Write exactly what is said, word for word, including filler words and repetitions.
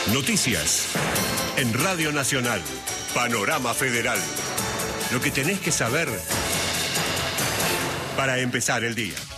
Noticias en Radio Nacional. Panorama Federal. Lo que tenés que saber para empezar el día.